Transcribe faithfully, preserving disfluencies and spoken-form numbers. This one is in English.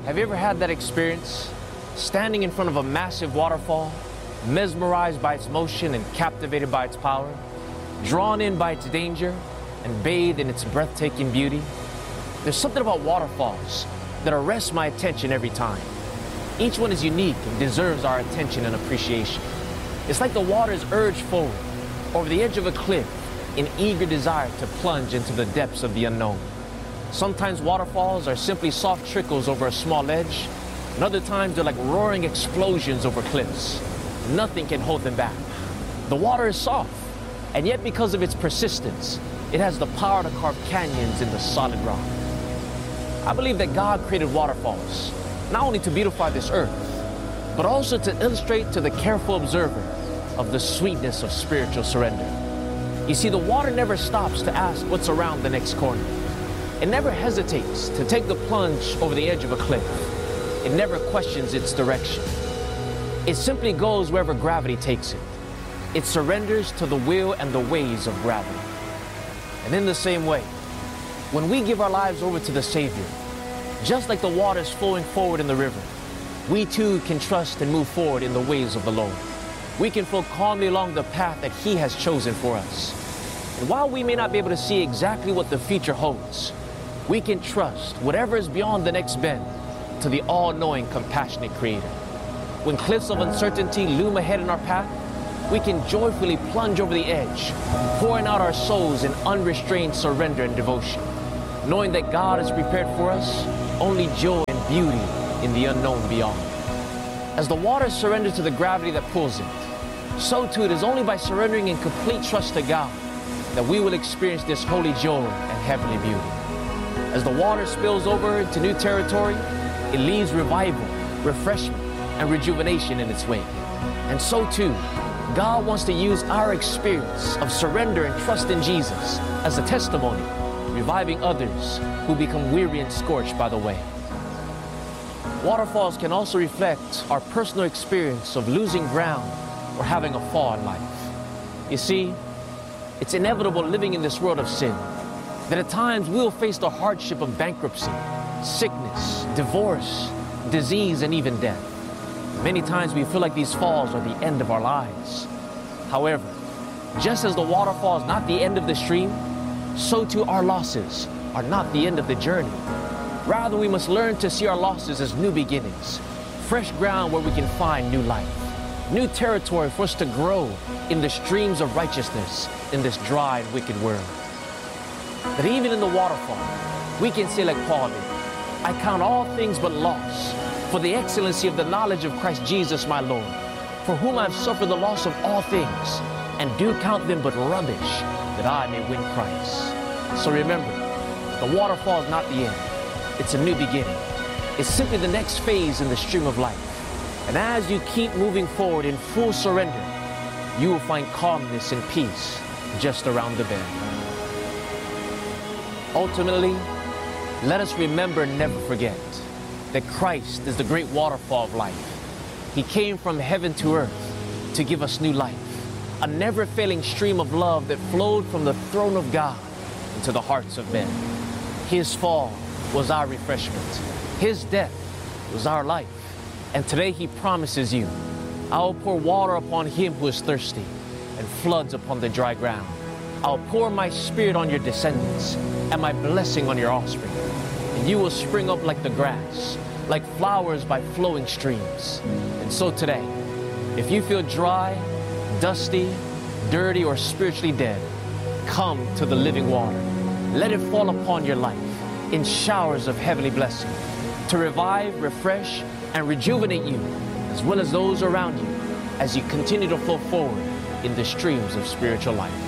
Have you ever had that experience? Standing in front of a massive waterfall, mesmerized by its motion and captivated by its power, drawn in by its danger and bathed in its breathtaking beauty? There's something about waterfalls that arrests my attention every time. Each one is unique and deserves our attention and appreciation. It's like the water's urge forward, over the edge of a cliff, in eager desire to plunge into the depths of the unknown. Sometimes waterfalls are simply soft trickles over a small ledge, and other times they're like roaring explosions over cliffs. Nothing can hold them back. The water is soft, and yet because of its persistence, it has the power to carve canyons into solid rock. I believe that God created waterfalls, not only to beautify this earth, but also to illustrate to the careful observer of the sweetness of spiritual surrender. You see, the water never stops to ask what's around the next corner. It never hesitates to take the plunge over the edge of a cliff. It never questions its direction. It simply goes wherever gravity takes it. It surrenders to the will and the ways of gravity. And in the same way, when we give our lives over to the Savior, just like the waters flowing forward in the river, we too can trust and move forward in the ways of the Lord. We can flow calmly along the path that He has chosen for us. And while we may not be able to see exactly what the future holds, we can trust whatever is beyond the next bend to the all-knowing, compassionate Creator. When cliffs of uncertainty loom ahead in our path, we can joyfully plunge over the edge, pouring out our souls in unrestrained surrender and devotion, knowing that God has prepared for us only joy and beauty in the unknown beyond. As the water surrenders to the gravity that pulls it, so too it is only by surrendering in complete trust to God that we will experience this holy joy and heavenly beauty. As the water spills over into new territory, it leaves revival, refreshment, and rejuvenation in its wake. And so too, God wants to use our experience of surrender and trust in Jesus as a testimony, reviving others who become weary and scorched by the way. Waterfalls can also reflect our personal experience of losing ground or having a fall in life. You see, it's inevitable living in this world of sin that at times we will face the hardship of bankruptcy, sickness, divorce, disease, and even death. Many times we feel like these falls are the end of our lives. However, just as the waterfall is not the end of the stream, so too our losses are not the end of the journey. Rather, we must learn to see our losses as new beginnings, fresh ground where we can find new life, new territory for us to grow in the streams of righteousness in this dry and wicked world. That even in the waterfall, we can say like Paul did, I count all things but loss for the excellency of the knowledge of Christ Jesus my Lord, for whom I have suffered the loss of all things, and do count them but rubbish, that I may win Christ. So remember, the waterfall is not the end. It's a new beginning. It's simply the next phase in the stream of life. And as you keep moving forward in full surrender, you will find calmness and peace just around the bend. Ultimately, let us remember and never forget that Christ is the great waterfall of life. He came from heaven to earth to give us new life, a never-failing stream of love that flowed from the throne of God into the hearts of men. His fall was our refreshment. His death was our life. And today He promises you, I will pour water upon him who is thirsty and floods upon the dry ground. I'll pour my Spirit on your descendants and my blessing on your offspring. And you will spring up like the grass, like flowers by flowing streams. And so today, if you feel dry, dusty, dirty, or spiritually dead, come to the living water. Let it fall upon your life in showers of heavenly blessing to revive, refresh, and rejuvenate you, as well as those around you, as you continue to flow forward in the streams of spiritual life.